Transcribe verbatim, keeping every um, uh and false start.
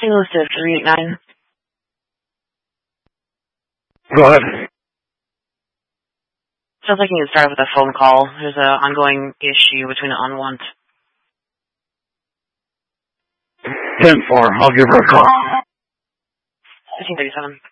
Saint Louis to three eight nine. Go ahead. Sounds like you can start with a phone call. There's an ongoing issue between an unwanted. ten four. I'll give her a call. fifteen thirty-seven.